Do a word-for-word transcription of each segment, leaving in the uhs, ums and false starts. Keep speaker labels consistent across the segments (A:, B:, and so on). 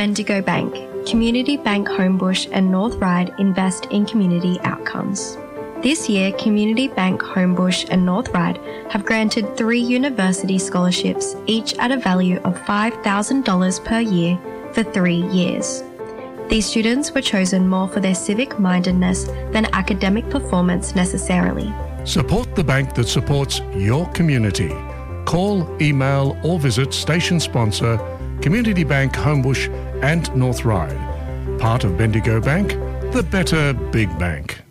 A: Bendigo Bank. Community Bank Homebush and North Ryde invest in community outcomes. This year, Community Bank Homebush and North Ryde have granted three university scholarships, each at a value of five thousand dollars per year for three years. These students were chosen more for their civic mindedness than academic performance necessarily.
B: Support the bank that supports your community. Call, email or visit station sponsor Community Bank Homebush and North Ryde. Part of Bendigo Bank, the better big bank.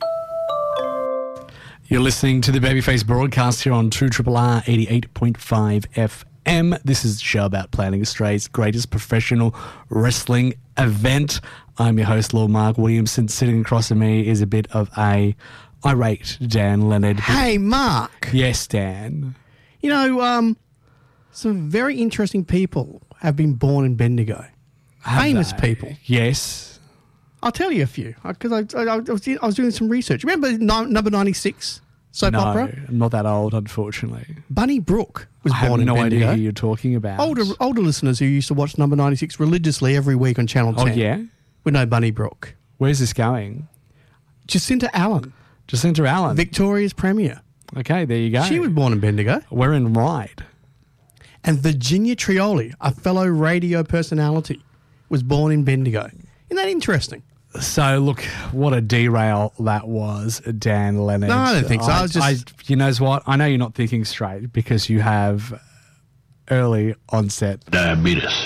C: You're listening to the Babyface broadcast here on two R R R eighty-eight point five F M. This is the show about planning Australia's greatest professional wrestling event. I'm your host, Lord Mark Williamson. Sitting across from me is a bit of a irate Dan Leonard.
D: Hey, Mark.
C: Yes, Dan.
D: You know, um, some very interesting people have been born in Bendigo.
C: Have
D: Famous
C: they?
D: people.
C: Yes.
D: I'll tell you a few because I, I, I, was, I was doing some research. Remember no, number ninety-six soap
C: no,
D: opera?
C: I'm not that old, unfortunately.
D: Bunny Brooke was
C: I
D: born
C: have
D: in
C: no
D: Bendigo.
C: idea who you're talking about.
D: Older older listeners who used to watch number ninety-six religiously every week on Channel ten.
C: Oh, yeah?
D: Would know Bunny Brooke.
C: Where's this going?
D: Jacinta Allen,
C: Jacinta Allen.
D: Victoria's Premier.
C: Okay, there you go.
D: She was born in Bendigo.
C: We're in Ryde.
D: And Virginia Trioli, a fellow radio personality, was born in Bendigo. Isn't that interesting?
C: So, look, what a derail that was, Dan Leonard.
D: No, I don't think so. I was just...
C: I, you know what? I know you're not thinking straight because you have early onset
E: diabetes.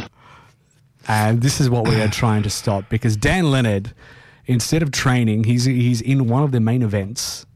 C: And this is what we are trying to stop because Dan Leonard, instead of training, he's he's in one of the main events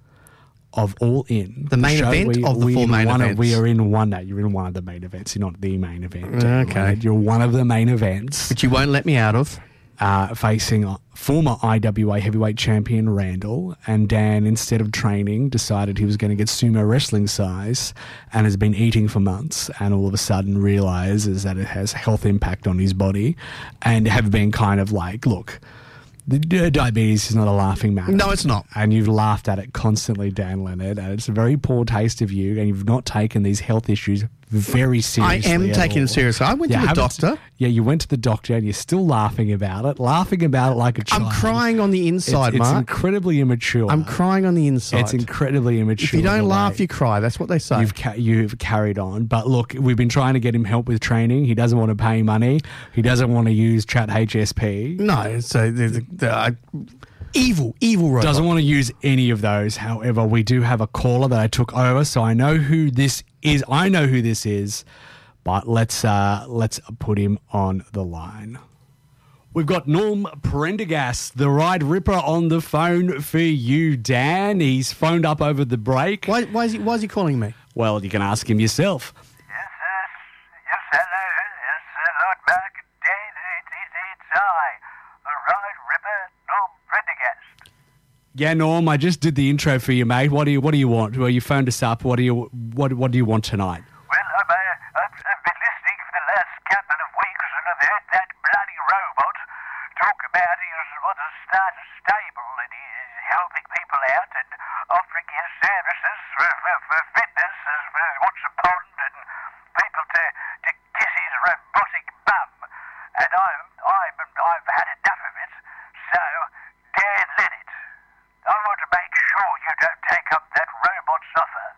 C: of All In.
D: The main
C: show
D: event
C: we,
D: of the
C: we
D: four
C: in
D: main
C: one
D: events?
C: Of, we are in one. No, you're in one of the main events. You're not the main event. Dan
D: Okay.
C: Leonard. You're one of the main events.
D: Which you won't let me out of.
C: Uh, facing former I W A heavyweight champion Randall, and Dan, instead of training, decided he was going to get sumo wrestling size and has been eating for months and all of a sudden realizes that it has health impact on his body and have been kind of like, look, the diabetes is not a laughing matter.
D: No, it's not.
C: And you've laughed at it constantly, Dan Leonard, and it's a very poor taste of you, and you've not taken these health issues very
D: I
C: seriously.
D: am
C: at
D: taking
C: all.
D: it seriously. I went
C: You
D: to the
C: haven't-
D: doctor.
C: Yeah, you went to the doctor and you're still laughing about it, laughing about it like a child.
D: I'm crying on the inside,
C: it's, it's
D: Mark.
C: incredibly immature.
D: I'm crying on the inside.
C: It's incredibly immature.
D: If you don't
C: the
D: laugh,
C: way
D: you cry. That's what they say.
C: You've, ca- you've carried on. But look, we've been trying to get him help with training. He doesn't want to pay money. He doesn't want to use Chat H S P.
D: No, so the, the, the, uh, evil, evil robot.
C: Doesn't want to use any of those. However, we do have a caller that I took over, so I know who this is. I know who this is. But let's uh, let's put him on the line. We've got Norm Prendergast, the Ryde Ripper, on the phone for you, Dan. He's phoned up over the break.
D: Why, why, is he, why is he calling me?
C: Well, you can ask him yourself.
F: Yes, yes, yes, hello, yes, hello, back again, it's, it's, it's I, the Ryde Ripper, Norm Prendergast.
C: Yeah, Norm, I just did the intro for you, mate. What do you What do you want? Well, you phoned us up. What do you What What do you want tonight?
F: Well, I'm, uh, I've, I've been listening for the last couple of weeks and I've heard that bloody robot talk about he was want to start a stable and he's helping people out and offering his services for, for, for fitness, as for what's a pond and people to, to kiss his robotic bum. And I'm, I'm, I've had enough of it, so Dan Leonard, I want to make sure you don't take up that robot's offer,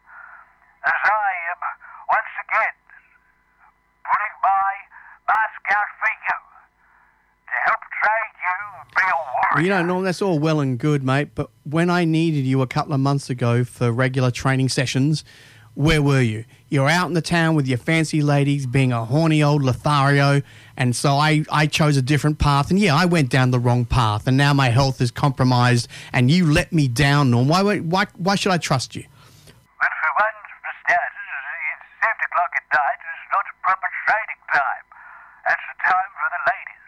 F: as I am once again putting my mask out for you to help train you be a warrior.
D: Well, you know, Norm, that's all well and good, mate, but when I needed you a couple of months ago for regular training sessions, where were you? You're out in the town with your fancy ladies being a horny old Lothario, and so I, I chose a different path, and yeah, I went down the wrong path, and now my health is compromised, and you let me down, Norm. Why, why, why should I trust you?
F: Well, for one, for starters, it's seven o'clock at night. It's not a proper training time. That's the time for the ladies.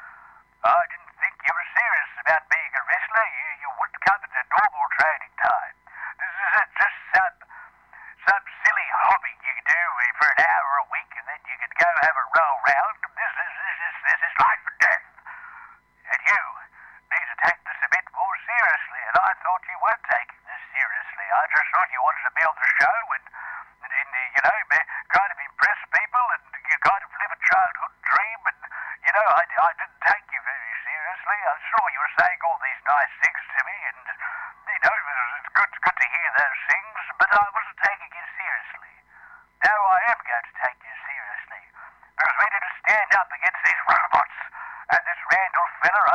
F: I didn't think you were serious about being a wrestler. You, you wouldn't come at a normal training time. This is just some, some silly hobby you can do for an hour a week, and then you can go have a roll round. This is, this is, this is life and death. And you need to take this a bit more seriously, and I thought you weren't taking this seriously. I just thought you wanted to build the show and, and, and you know, be, kind of impress people and you kind of live a childhood dream, and, you know, I, I didn't take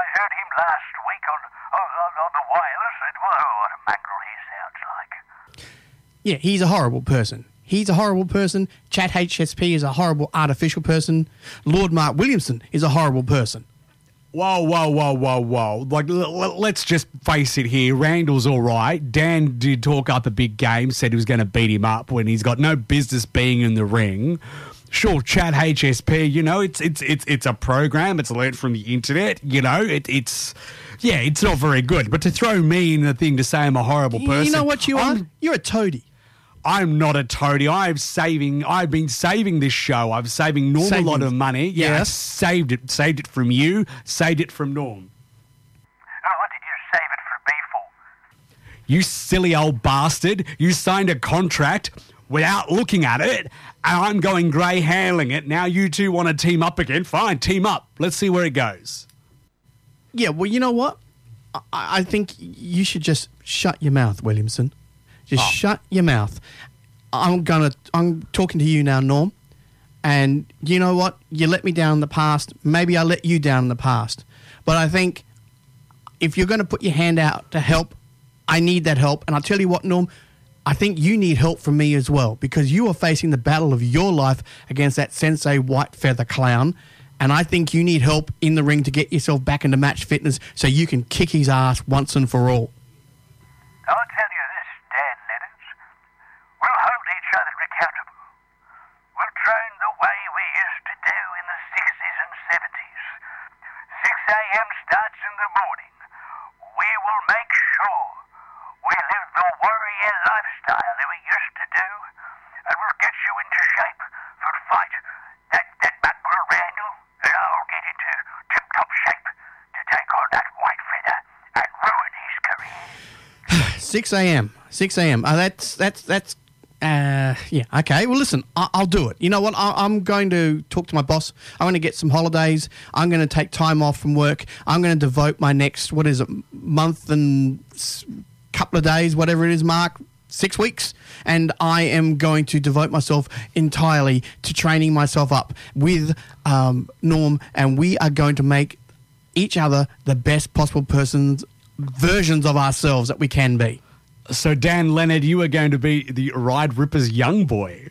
F: heard him last week on, on, on, on the wireless, and whoa, what a mongrel he sounds like.
D: Yeah, he's a horrible person. He's a horrible person. Chat H S P is a horrible artificial person. Lord Mark Williamson is a horrible person.
C: Whoa, whoa, whoa, whoa, whoa. Like, l- l- let's just face it here. Randall's all right. Dan did talk up a big game, said he was going to beat him up when he's got no business being in the ring. Sure, Chat H S P, you know, it's it's it's it's a program. It's learnt from the internet, you know. It, it's, yeah, it's not very good. But to throw me in the thing to say I'm a horrible person.
D: You know what you
C: I'm,
D: are? You're a toady.
C: I'm not a toady. I'm saving. I've been saving this show. I'm saving Norm
D: Saving.
C: a lot of money. Yeah, I
D: Yes.
C: saved it. Saved it from you. Saved it from Norm.
F: Oh, what did you save it for me for?
C: You silly old bastard. You signed a contract without looking at it, and I'm going grey handling it. Now you two want to team up again. Fine, team up. Let's see where it goes.
D: Yeah, well, you know what? I, I think you should just shut your mouth, Williamson. Just
C: Oh.
D: shut your mouth. I'm gonna. I'm talking to you now, Norm. And you know what? You let me down in the past. Maybe I let you down in the past. But I think if you're going to put your hand out to help, I need that help. And I'll tell you what, Norm, I think you need help from me as well, because you are facing the battle of your life against that Sensei White Feather clown. And I think you need help in the ring to get yourself back into match fitness so you can kick his ass once and for all.
F: I'll tell you this, Dan Leonard. We'll hold each other accountable. We'll train the way we used to do in the sixties and seventies. six a.m. starts in the morning. We will make sure we live the warrior lifestyle that we used to do, and we'll get you into shape for the fight. That, that mongrel Randall, and I'll get into tip-top shape to take on that White Feather and ruin his career.
D: six a.m. six a.m. Uh, that's, that's, that's, uh, yeah, okay. Well, listen, I- I'll do it. You know what? I- I'm going to talk to my boss. I'm going to get some holidays. I'm going to take time off from work. I'm going to devote my next, what is it, month and s- couple of days, whatever it is, Mark, six weeks. And I am going to devote myself entirely to training myself up with um, Norm. And we are going to make each other the best possible persons, versions of ourselves that we can be.
C: So, Dan Leonard, you are going to be the Ride Rippers young boy.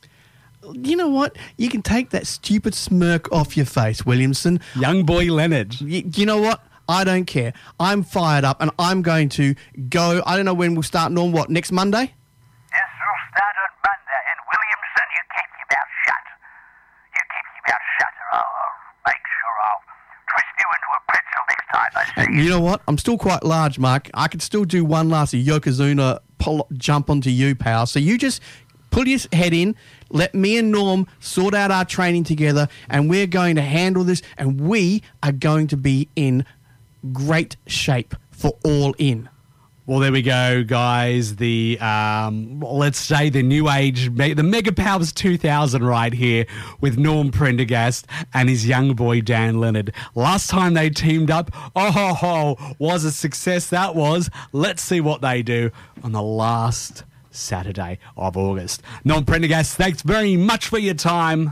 D: You know what? You can take that stupid smirk off your face, Williamson.
C: Young boy Leonard.
D: Y- you know what? I don't care. I'm fired up and I'm going to go. I don't know when we'll start, Norm. What, next Monday?
F: Yes, we'll start on Monday, and Williamson, you keep your mouth shut. You keep your mouth shut, or I'll, I'll make sure I'll twist you into a pretzel next time I see
D: And
F: you.
D: you know what? I'm still quite large, Mark. I could still do one last Yokozuna pull, jump onto you, pal. So you just put your head in. Let me and Norm sort out our training together, and we're going to handle this, and we are going to be in great shape for All In.
C: Well, there we go, guys. The, um, let's say the new age, me- the Mega Powers two thousand right here with Norm Prendergast and his young boy, Dan Leonard. Last time they teamed up, oh, ho, ho, was a success that was. Let's see what they do on the last Saturday of August. Norm Prendergast, thanks very much for your time.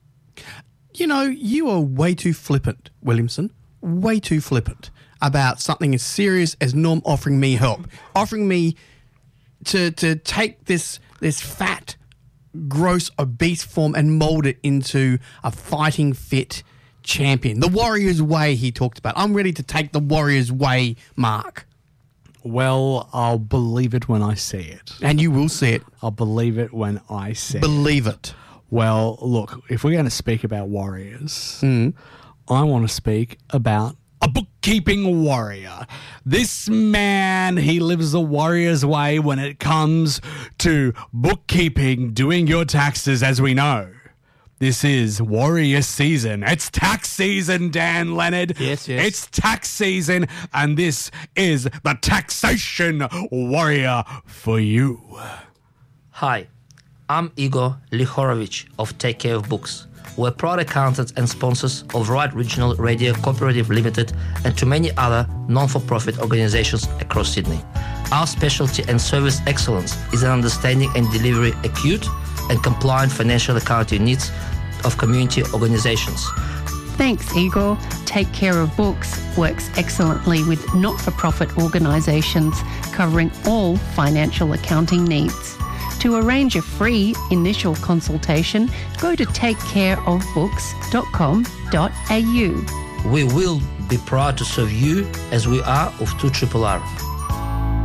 D: You know, you are way too flippant, Williamson. Way too flippant about something as serious as Norm offering me help, offering me to to take this this fat, gross, obese form and mold it into a fighting fit champion. The Warrior's way he talked about. I'm ready to take the Warrior's way, Mark.
C: Well, I'll believe it when I see it.
D: And you will see it.
C: I'll believe it when I see it.
D: Believe it.
C: Well, look, if we're going to speak about warriors, I want to speak about a bookkeeping warrior. This man, he lives the warrior's way when it comes to bookkeeping, doing your taxes, as we know. This is warrior season. It's tax season, Dan Leonard.
D: Yes, yes.
C: It's tax season, and this is the taxation warrior for you.
E: Hi, I'm Igor Lihorovich of Take Care of Books. We're proud accountants and sponsors of Ride Regional Radio Cooperative Limited and to many other non-for-profit organizations across Sydney. Our specialty and service excellence is in understanding and delivering acute and compliant financial accounting needs of community organizations.
G: Thanks, Igor. Take Care of Books works excellently with not-for-profit organisations covering all financial accounting needs. To arrange a free initial consultation, go to take care of books dot com dot a u.
E: We will be proud to serve you as we are of two R R R.